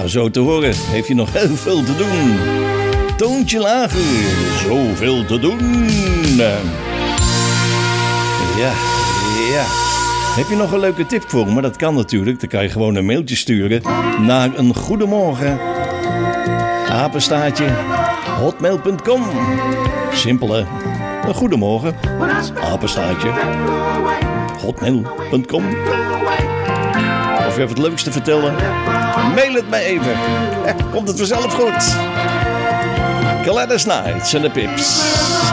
Ja, zo te horen heeft hij nog heel veel te doen. Toontje lager, zoveel te doen. Ja. Heb je nog een leuke tip voor me? Dat kan natuurlijk. Dan kan je gewoon een mailtje sturen naar een goedemorgen apenstaartje hotmail.com. Simpel hè? Een goedemorgen apenstaartje hotmail.com. Of je hebt het leuks te vertellen, mail het mij even. Komt het vanzelf goed. Gladys Knights en de Pips.